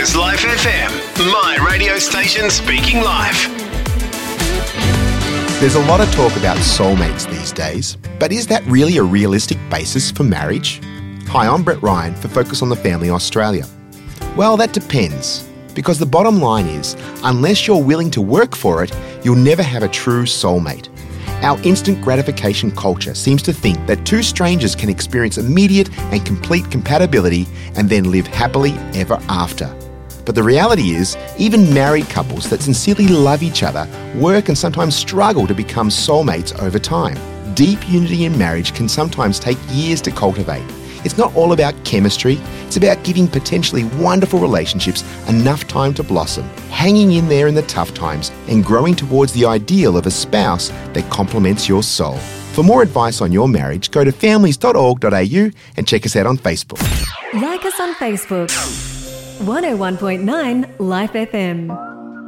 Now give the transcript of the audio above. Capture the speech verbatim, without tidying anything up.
is Life F M, my radio station speaking life. There's a lot of talk about soulmates these days, but is that really a realistic basis for marriage? Hi, I'm Brett Ryan for Focus on the Family Australia. Well, that depends, because the bottom line is, unless you're willing to work for it, you'll never have a true soulmate. Our instant gratification culture seems to think that two strangers can experience immediate and complete compatibility and then live happily ever after. But the reality is, even married couples that sincerely love each other work and sometimes struggle to become soulmates over time. Deep unity in marriage can sometimes take years to cultivate. It's not all about chemistry, it's about giving potentially wonderful relationships enough time to blossom, hanging in there in the tough times and growing towards the ideal of a spouse that complements your soul. For more advice on your marriage, go to families dot org dot a u and check us out on Facebook. Like us on Facebook. one oh one point nine Life F M.